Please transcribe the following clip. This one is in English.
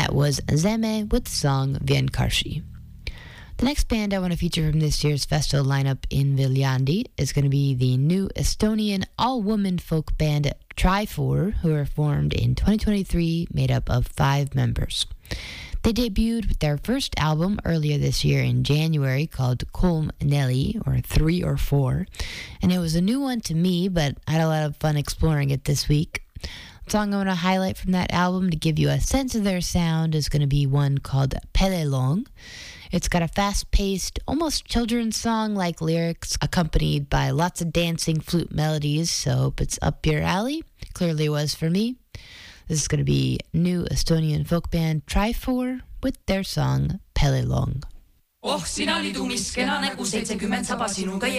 That was Zeme with the song Vienkarshi. The next band I want to feature from this year's festival lineup in Viljandi is going to be the new Estonian all-woman folk band Trifor, who were formed in 2023, made up of 5 members. They debuted with their first album earlier this year in January called Kolm Nelly, or 3 or 4, and it was a new one to me, but I had a lot of fun exploring it this week. The song I want to highlight from that album to give you a sense of their sound is going to be one called Pelelong. It's got a fast-paced, almost children's song-like lyrics, accompanied by lots of dancing flute melodies, so I hope it's up your alley. Clearly was for me. This is going to be new Estonian folk band Trifor with their song Pelelong. Oh, sina lidumis, kena nägu 70 saba sinuga